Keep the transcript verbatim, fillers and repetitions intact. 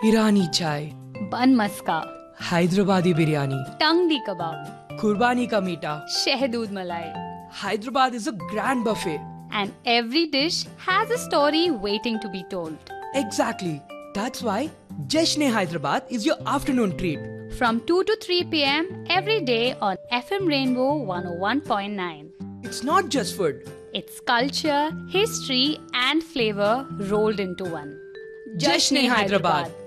Irani chai, bun maska, Hyderabadi biryani, tangdi kebab, Kurbani ka meeta, shehdood malai. Hyderabad is a grand buffet. And every dish has a story waiting to be told. Exactly. That's why Jashn-e-Hyderabad is your afternoon treat. From two to three p m every day on F M Rainbow one oh one point nine. It's not just food. It's culture, history and flavor rolled into one. Jashn-e-Hyderabad.